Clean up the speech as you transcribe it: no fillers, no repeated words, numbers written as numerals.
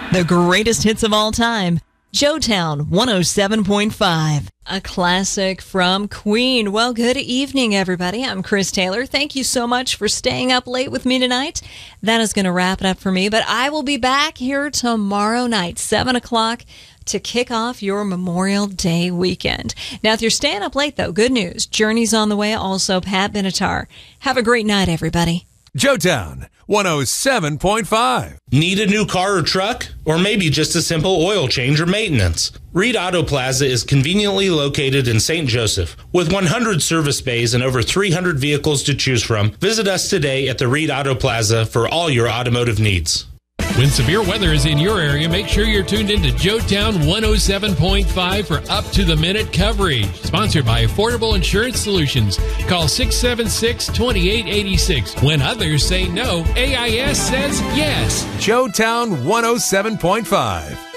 The greatest hits of all time. Joetown 107.5. A classic from Queen. Well, good evening, everybody. I'm Chris Taylor. Thank you so much for staying up late with me tonight. That is going to wrap it up for me, but I will be back here tomorrow night, 7 o'clock, to kick off your Memorial Day weekend. Now, if you're staying up late, though, good news. Journey's on the way, also Pat Benatar. Have a great night, everybody. Joetown 107.5. Need a new car or truck? Or maybe just a simple oil change or maintenance? Reed Auto Plaza is conveniently located in St. Joseph. With 100 service bays and over 300 vehicles to choose from, visit us today at the Reed Auto Plaza for all your automotive needs. When severe weather is in your area, make sure you're tuned into Joetown 107.5 for up-to-the-minute coverage. Sponsored by Affordable Insurance Solutions. Call 676-2886. When others say no, AIS says yes. Joetown 107.5.